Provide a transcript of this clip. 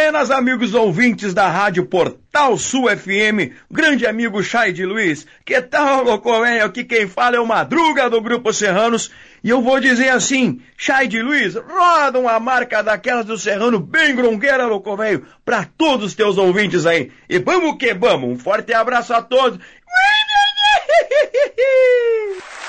Buenas, amigos ouvintes da Rádio Portal Sul FM, grande amigo Chay de Luiz. Que tal, louco, velho? Aqui quem fala é o Madruga do Grupo Serranos. E eu vou dizer assim, Chay de Luiz, roda uma marca daquelas do Serrano bem grongueira, louco, velho, pra todos os teus ouvintes aí. E vamos que vamos. Um forte abraço a todos.